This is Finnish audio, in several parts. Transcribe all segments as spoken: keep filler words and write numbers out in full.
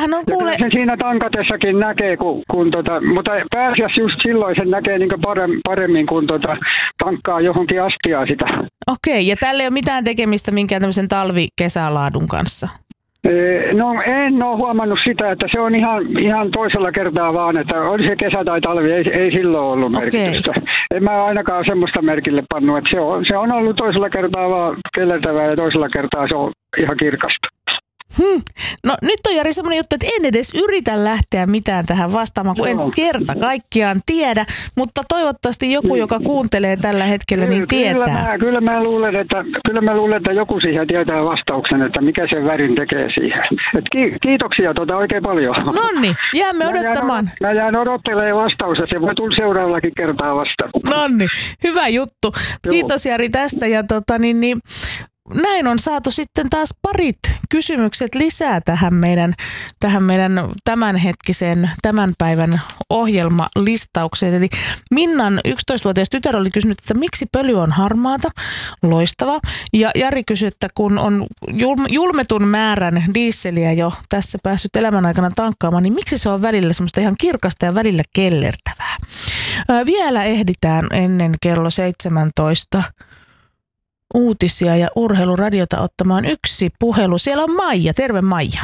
sehän on kuule... Se siinä tankatessakin näkee, kun, kun tota, mutta pääasiassa just silloin sen näkee niin paremmin, paremmin, kun tota, tankkaa johonkin astiaan sitä. Okei, ja tällä ei ole mitään tekemistä minkään tämmöisen talvi-kesälaadun kanssa? No en ole huomannut sitä, että se on ihan, ihan toisella kertaa vaan, että oli se kesä tai talvi, ei, ei silloin ollut merkitystä. Okay. En mä ainakaan semmoista merkille pannut, että se on, se on ollut toisella kertaa vaan kellertävää ja toisella kertaa se on ihan kirkasta. Hmm. No nyt on Jari semmoinen juttu, että en edes yritä lähteä mitään tähän vastaamaan, kun en kerta kaikkiaan tiedä, mutta toivottavasti joku, joka kuuntelee tällä hetkellä, niin tietää. Kyllä mä, kyllä mä, luulen, että, kyllä mä luulen, että joku siihen tietää vastauksen, että mikä sen värin tekee siihen. Et ki, kiitoksia tuota oikein paljon. Nonni, jäämme mä odottamaan. Jään, mä jään odottelemaan vastaukset ja voi tulla seuraavallakin kertaa vastaan. Nonni, hyvä juttu. Joo. Kiitos Jari tästä ja tota niin, niin näin on saatu sitten taas parit kysymykset lisää tähän meidän, tähän meidän tämänhetkiseen, tämän päivän ohjelmalistaukseen. Eli Minnan yksitoistavuotias tytär oli kysynyt, että miksi pöly on harmaata? Loistava. Ja Jari kysyi, että kun on julmetun määrän dieseliä jo tässä päässyt elämän aikana tankkaamaan, niin miksi se on välillä semmoista ihan kirkasta ja välillä kellertävää? Ää, vielä ehditään ennen kello seitsemäntoista uutisia ja urheiluradiota ottamaan yksi puhelu. Siellä on Maija. Terve Maija.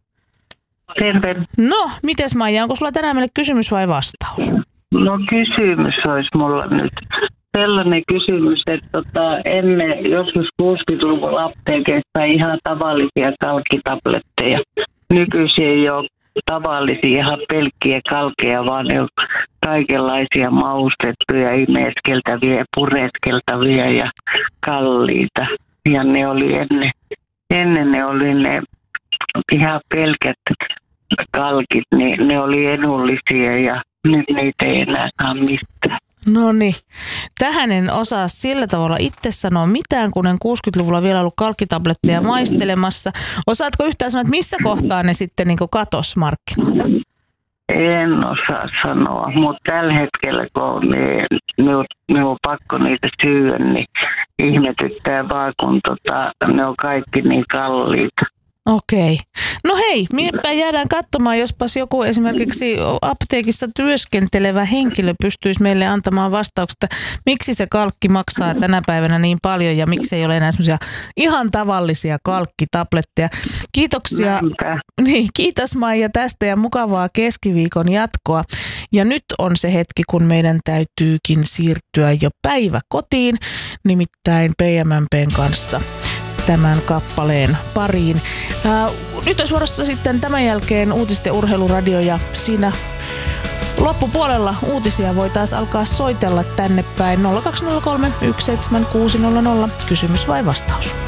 Terve. No, mites Maija, onko sulla tänään meille kysymys vai vastaus? No kysymys olisi mulla nyt. Sellainen kysymys, että tota, ennen joskus kuusikymmentäluvulla apteekeissa ihan tavallisia kalkkitabletteja. Nykyisin ei ole tavallisia ihan pelkkiä kalkeja, vaan ne on kaikenlaisia maustettuja, imeskeltäviä ja pureskeltavia ja kalliita. Ja ne oli ennen, ennen ne oli ne ihan pelkät kalkit, niin ne oli edullisia ja nyt niitä ei enää saa mistään. No niin. Tähän en osaa sillä tavalla itse sanoa mitään, kun en kuusikymmentäluvulla vielä ollut kalkkitabletteja maistelemassa. Osaatko yhtään sanoa, että missä kohtaa ne sitten niin katos markkinoilta? En osaa sanoa, mutta tällä hetkellä kun minun me on pakko niitä syödä, niin ihmetyttää vaan, kun tota, ne on kaikki niin kalliita. Okei. No hei, minäpä jäädään katsomaan, jospas joku esimerkiksi apteekissa työskentelevä henkilö pystyisi meille antamaan vastauksesta, miksi se kalkki maksaa tänä päivänä niin paljon ja miksi ei ole enää semmoisia ihan tavallisia kalkkitabletteja. Kiitoksia. Niin, kiitos Maija tästä ja mukavaa keskiviikon jatkoa. Ja nyt on se hetki, kun meidän täytyykin siirtyä jo päivä kotiin, nimittäin P M M P:n kanssa tämän kappaleen pariin. Ää, nyt olisi vuorossa sitten tämän jälkeen uutisten urheiluradio ja siinä loppupuolella uutisia voi taas alkaa soitella tänne päin nolla kaksi nolla kolme yksi seitsemän kuusi nolla nolla. Kysymys vai vastaus?